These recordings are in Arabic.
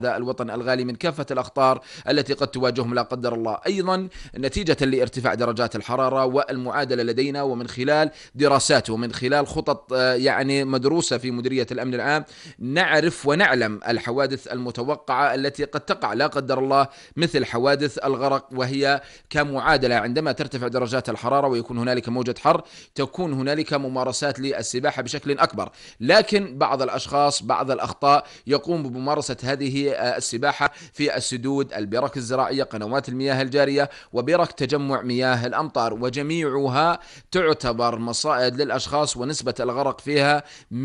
الوطن الغالي من كافة الأخطار التي قد تواجههم لا قدر الله. أيضا نتيجة لارتفاع درجات الحرارة والمعادلة لدينا، ومن خلال دراسات ومن خلال خطط يعني مدروسة في مديرية الأمن العام، نعرف ونعلم الحوادث المتوقعة التي قد تقع لا قدر الله، مثل حوادث الغرق، وهي كمعادلة عندما ترتفع درجات الحرارة ويكون هنالك موجة حر، تكون هنالك ممارسات للسباحة بشكل أكبر. لكن بعض الأشخاص بعض الأخطاء يقوم بممارسة هذه السباحة في السدود، البرك الزراعية، قنوات المياه الجارية، وبرك تجمع مياه الأمطار، وجميعها تعتبر مصائد للأشخاص ونسبة الغرق فيها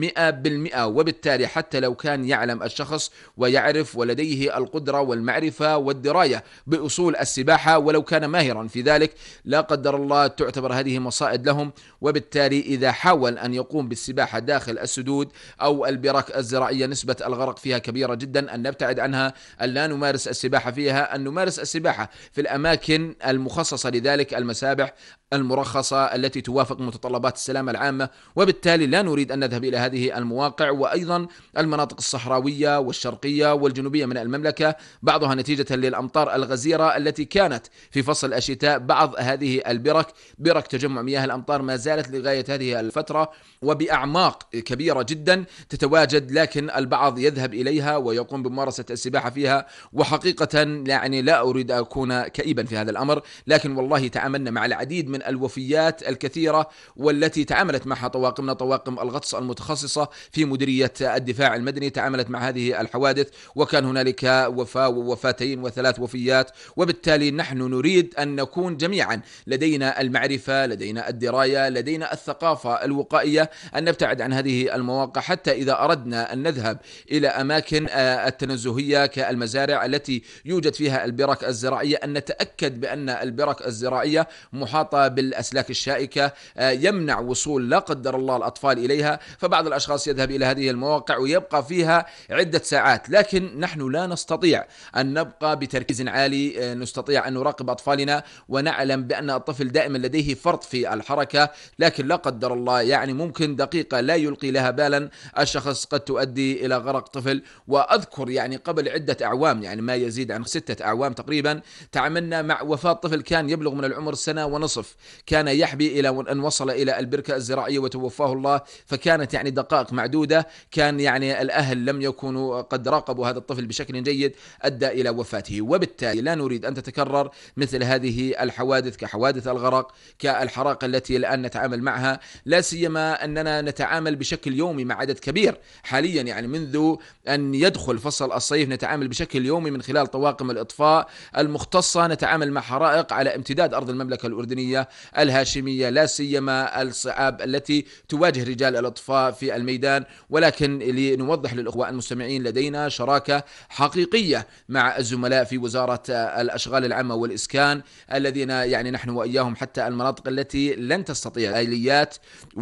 100%. وبالتالي حتى لو كان يعلم الشخص ويعرف ولديه القدرة والمعرفة والدراية بأصول السباحة ولو كان ماهرا في ذلك، لا قدر الله تعتبر هذه مصائد لهم. وبالتالي إذا حاول أن يقوم بالسباحة داخل السدود أو البرك الزراعية، نسبة الغرق فيها كبيرة جدا، أن نبتعد عنها، أن لا نمارس السباحة فيها، أن نمارس السباحة في الأماكن المخصصة لذلك، المسابح المرخصة التي توافق متطلبات السلامة العامة. وبالتالي لا نريد أن نذهب إلى هذه المواقع. وأيضا المناطق الصحراوية والشرقية والجنوبية من المملكة، بعضها نتيجة للأمطار الغزيرة التي كانت في فصل الشتاء، بعض هذه البرك، برك تجمع مياه الأمطار، ما زالت لغاية هذه الفترة وبأعماق كبيرة جدا تتواجد، لكن البعض يذهب إليها ويقوم بممارسة السباحة فيها. وحقيقة يعني لا أريد أن أكون كئيبا في هذا الأمر، لكن والله تعاملنا مع العديد من الوفيات الكثيرة والتي تعاملت معها طواقمنا، طواقم الغطس المتخصصة في مديرية الدفاع المدني، تعاملت مع هذه الحوادث، وكان هنالك وفاة ووفاتين وثلاث وفيات. وبالتالي نحن نريد أن نكون جميعا لدينا المعرفة، لدينا الدراية، لدينا الثقافة الوقائية، أن نبتعد عن هذه المواقع، حتى إذا أردنا أن نذهب إلى أماكن التنزهية كالمزارع التي يوجد فيها البرك الزراعية، أن نتأكد بأن البرك الزراعية محاطة بالأسلاك الشائكة يمنع وصول لا قدر الله الأطفال إليها. فبعض الأشخاص يذهب إلى هذه المواقع ويبقى فيها عدة ساعات، لكن نحن لا نستطيع أن نبقى بتركيز عالي، نستطيع أن نراقب أطفالنا ونعلم بأن الطفل دائما لديه فرط في الحركة، لكن لا قدر الله يعني ممكن دقيقة لا يلقي لها بالا الشخص قد تؤدي إلى غرق طفل. وأذكر يعني قبل عدة أعوام، يعني ما يزيد عن 6 أعوام تقريبا، تعاملنا مع وفاة طفل كان يبلغ من العمر 1.5 سنة، كان يحبي إلى أن وصل إلى البركة الزراعية وتوفاه الله. فكانت يعني دقائق معدودة، كان يعني الأهل لم يكونوا قد راقبوا هذا الطفل بشكل جيد، أدى إلى وفاته. وبالتالي لا نريد أن تتكرر مثل هذه الحوادث كحوادث الغرق، كالحرائق التي الآن نتعامل معها، لا سيما أننا نتعامل بشكل يومي مع عدد كبير حاليا. يعني منذ أن يدخل فصل الصيف نتعامل بشكل يومي من خلال طواقم الإطفاء المختصة، نتعامل مع حرائق على امتداد أرض المملكة الأردنية الهاشمية، لا سيما الصعاب التي تواجه رجال الإطفاء في الميدان. ولكن لنوضح للأخوة المستمعين، لدينا شراكة حقيقية مع الزملاء في وزارة الأشغال العامة والإسكان، الذين يعني نحن وإياهم حتى المناطق التي لن تستطيع آليات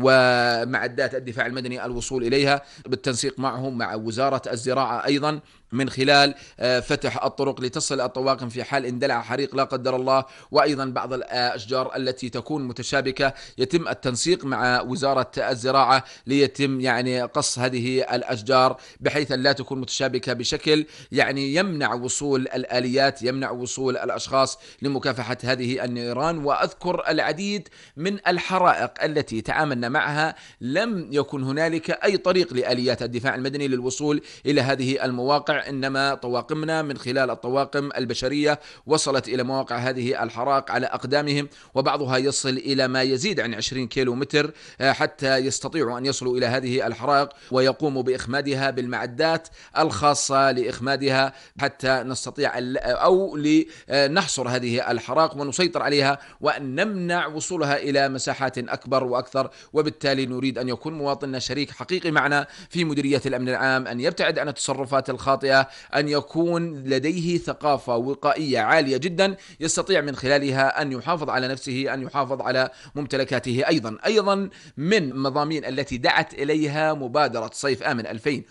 ومعدات الدفاع المدني الوصول إليها، بالتنسيق معهم مع وزارة الزراعة أيضا، من خلال فتح الطرق لتصل الطواقم في حال اندلع حريق لا قدر الله. وأيضا بعض الأشجار التي تكون متشابكة يتم التنسيق مع وزارة الزراعة ليتم يعني قص هذه الأشجار بحيث لا تكون متشابكة بشكل يعني يمنع وصول الآليات، يمنع وصول الأشخاص لمكافحة هذه النيران. وأذكر العديد من الحرائق التي تعاملنا معها لم يكن هنالك أي طريق لآليات الدفاع المدني للوصول إلى هذه المواقع، إنما طواقمنا من خلال الطواقم البشرية وصلت إلى مواقع هذه الحرائق على أقدامهم، وبعضها يصل إلى ما يزيد عن 20 كيلومتر حتى يستطيعوا أن يصلوا إلى هذه الحرائق ويقوموا بإخمادها بالمعدات الخاصة لإخمادها، حتى نستطيع أو لنحصر هذه الحرائق ونسيطر عليها وأن نمنع وصولها إلى مساحات أكبر وأكثر. وبالتالي نريد أن يكون مواطننا شريك حقيقي معنا في مديرية الأمن العام، أن يبتعد عن التصرفات الخاطئة، أن يكون لديه ثقافة وقائية عالية جدا يستطيع من خلالها أن يحافظ على نفسه، أن يحافظ على ممتلكاته. أيضا من مضامين التي دعت إليها مبادرة صيف آمن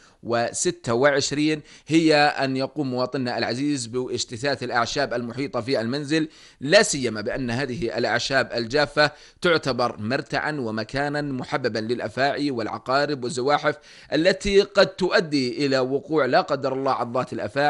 2026 هي أن يقوم مواطننا العزيز باجتثاث الأعشاب المحيطة في المنزل، لا سيما بأن هذه الأعشاب الجافة تعتبر مرتعا ومكانا محببا للأفاعي والعقارب والزواحف التي قد تؤدي إلى وقوع لا قدر الله عضات الأفاعي